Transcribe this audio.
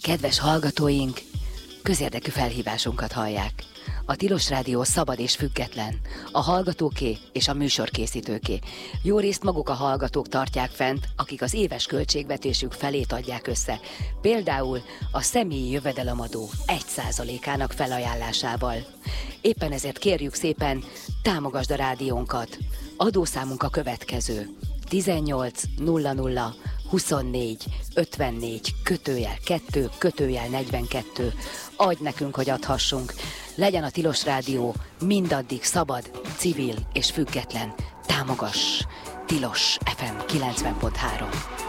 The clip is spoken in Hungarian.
Kedves hallgatóink, közérdekű felhívásunkat hallják. A Tilos Rádió szabad és független, a hallgatóké és a műsorkészítőké. Jó részt maguk a hallgatók tartják fent, akik az éves költségvetésük felét adják össze. Például a személyi jövedelemadó 1%-ának felajánlásával. Éppen ezért kérjük szépen, támogasd a rádiónkat. Adószámunk a következő: 18 00 24 54 /2 /42. Adj nekünk, hogy adhassunk. Legyen a Tilos Rádió mindaddig szabad, civil és független. Támogass! Tilos FM 90.3.